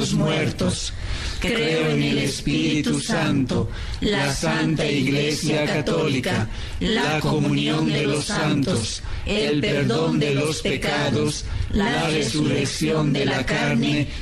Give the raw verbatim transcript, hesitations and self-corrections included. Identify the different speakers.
Speaker 1: muertos. Creo en el Espíritu Santo, la Santa Iglesia Católica, la comunión de los santos, el perdón de los pecados, la resurrección de la carne